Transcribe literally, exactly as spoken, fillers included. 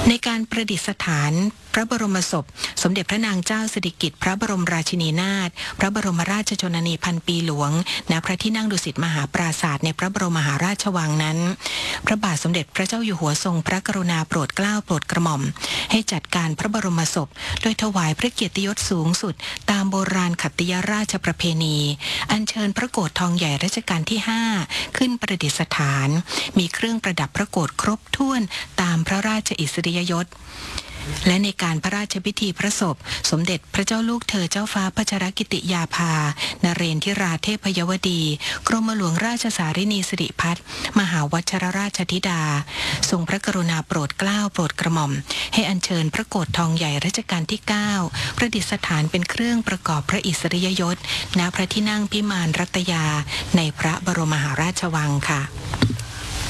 ในการประดิษฐานพระบรมศพสมเด็จพระนางเจ้าสิริกิติ์พระบรมราชินีนาถพระบรมราชชนนีพันปีหลวงณพระที่นั่งดุสิตมหาปราสาทในพระบรมมหาราชวังนั้นพระบาทสมเด็จพระเจ้าอยู่หัวทรงพระกรุณาโปรดเกล้าโปรดกระหม่อมให้จัดการพระบรมศพโดยถวายพระเกียรติยศสูงสุดตามโบราณขัตติยราชประเพณีอัญเชิญพระโกฐทองใหญ่รัชกาลที่ห้าขึ้นประดิษฐานมีเครื่องประดับพระโกฐครบถ้วนตามพระราชอิสริยยศและในการพระราชพิธีพระศพสมเด็จพระเจ้าลูกเธอเจ้าฟ้าพัชรกิติยาภานเรนทิราเทพยวดีกรมหลวงราชสารินีสิริพัฒน์มหาวัชรราชธิดาทรงพระกรุณาโปรดเกล้าโปรดกระหม่อมให้อัญเชิญพระโกฐทองใหญ่รัชกาลที่เก้าประดิษฐานเป็นเครื่องประกอบพระอิสริยยศณพระที่นั่งพิมานรัตยาในพระบรมมหาราชวังค่ะ